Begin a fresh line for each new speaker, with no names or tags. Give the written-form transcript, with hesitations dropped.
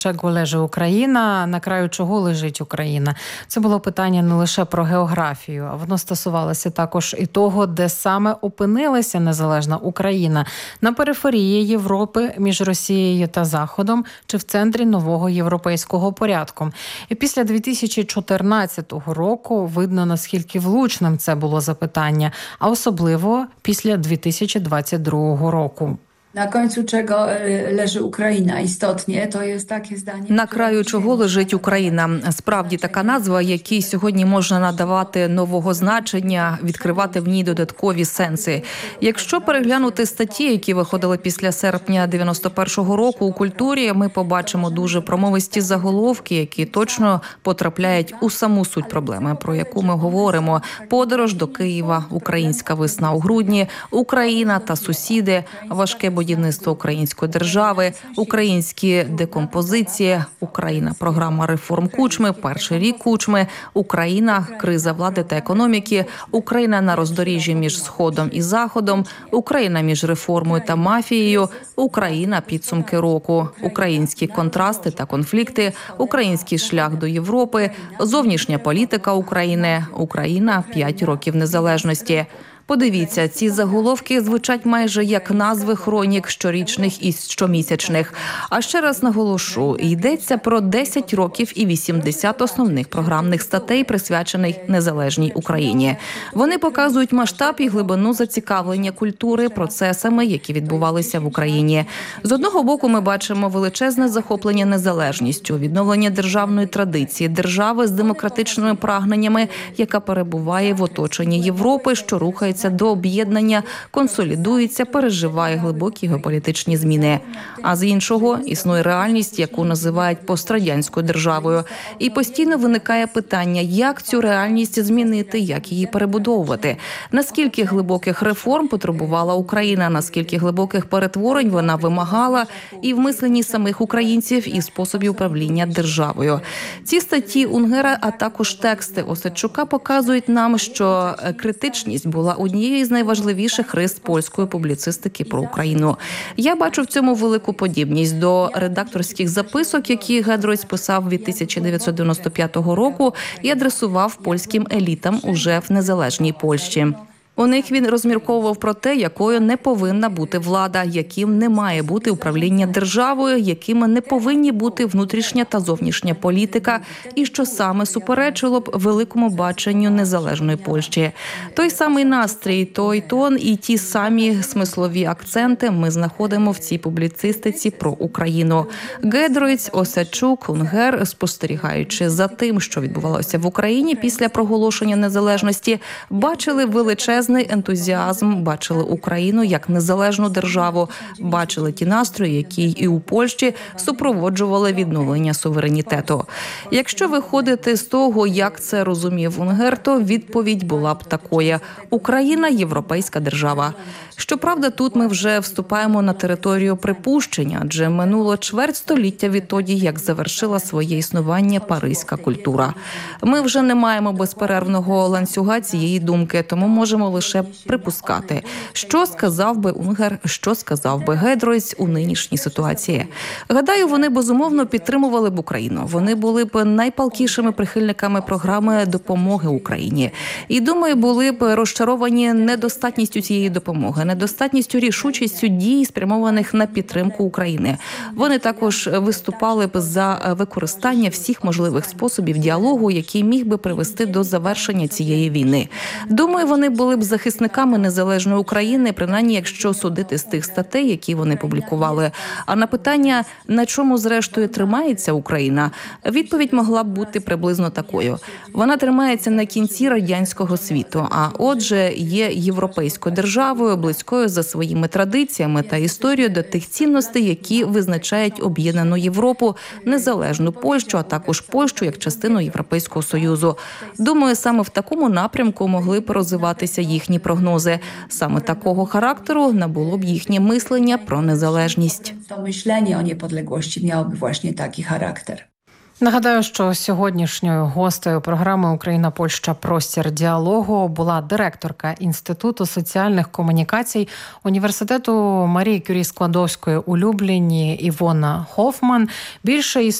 Чого лежить Україна, на краю чого лежить Україна? Це було питання не лише про географію, а воно стосувалося також і того, де саме опинилася незалежна Україна. На периферії Європи між Росією та Заходом чи в центрі нового європейського порядку. І після 2014 року видно, наскільки влучним це було запитання, а особливо після 2022 року.
На końcu czego leży Ukraina istotnie, to jest takie zdanie.
На краю чого лежить Україна. Справді така назва, якій сьогодні можна надавати нового значення, відкривати в ній додаткові сенси. Якщо переглянути статті, які виходили після серпня 91-го року у культурі, ми побачимо дуже промовисті заголовки, які точно потрапляють у саму суть проблеми, про яку ми говоримо. Подорож до Києва, українська весна у грудні, Україна та сусіди, важке будівництво української держави, українські декомпозиції, Україна, програма реформ Кучми, перший рік Кучми, Україна, криза влади та економіки, Україна на роздоріжжі між Сходом і Заходом, Україна між реформою та мафією, Україна, підсумки року, українські контрасти та конфлікти, український шлях до Європи, зовнішня політика України, Україна, 5 років незалежності. Подивіться, ці заголовки звучать майже як назви хронік щорічних і щомісячних. А ще раз наголошу, йдеться про 10 років і 80 основних програмних статей, присвячених незалежній Україні. Вони показують масштаб і глибину зацікавлення культури процесами, які відбувалися в Україні. З одного боку ми бачимо величезне захоплення незалежністю, відновлення державної традиції, держави з демократичними прагненнями, яка перебуває в оточенні Європи, що рухається до об'єднання, консолідується, переживає глибокі геополітичні зміни. А з іншого існує реальність, яку називають пострадянською державою. І постійно виникає питання, як цю реальність змінити, як її перебудовувати. Наскільки глибоких реформ потребувала Україна, наскільки глибоких перетворень вона вимагала і в мисленні самих українців, і способів управління державою. Ці статті Унгера, а також тексти Осадчука показують нам, що критичність була однією з найважливіших рис польської публіцистики про Україну. Я бачу в цьому велику подібність до редакторських записок, які Гедройц писав від 1995 року і адресував польським елітам уже в незалежній Польщі. У них він розмірковував про те, якою не повинна бути влада, яким не має бути управління державою, якими не повинні бути внутрішня та зовнішня політика, і що саме суперечило б великому баченню незалежної Польщі. Той самий настрій, той тон і ті самі смислові акценти ми знаходимо в цій публіцистиці про Україну. Гедройц, Осадчук, Унгер, спостерігаючи за тим, що відбувалося в Україні після проголошення незалежності, бачили величезний ентузіазм, бачили Україну як незалежну державу, бачили ті настрої, які і у Польщі супроводжували відновлення суверенітету. Якщо виходити з того, як це розумів Унгер, то відповідь була б такою: Україна – європейська держава. Щоправда, тут ми вже вступаємо на територію припущення, адже минуло чверть століття відтоді, як завершила своє існування паризька культура. Ми вже не маємо безперервного ланцюга цієї думки, тому можемо лише припускати, що сказав би Унгер, що сказав би Гедройц у нинішній ситуації. Гадаю, вони безумовно підтримували б Україну. Вони були б найпалкішими прихильниками програми допомоги Україні. І, думаю, були б розчаровані недостатністю цієї допомоги, недостатністю рішучістю дій, спрямованих на підтримку України. Вони також виступали б за використання всіх можливих способів діалогу, який міг би привести до завершення цієї війни. Думаю, вони були б захисниками незалежної України, принаймні, якщо судити з тих статей, які вони публікували. А на питання, на чому зрештою тримається Україна, відповідь могла б бути приблизно такою. Вона тримається на кінці радянського світу, а отже є європейською державою, близькою за своїми традиціями та історією до тих цінностей, які визначають об'єднану Європу, незалежну Польщу, а також Польщу як частину Європейського Союзу. Думаю, саме в такому напрямку могли б розвиватися їхні прогнози. Саме такого характеру набуло б їхнє мислення про незалежність.
To myślenie o niepodległości miałoby właśnie taki charakter.
Нагадаю, що сьогоднішньою гостею програми «Україна-Польща. Простір діалогу» була директорка Інституту соціальних комунікацій Університету Марії Кюрі Складовської у Любліні Івона Хофман. Більше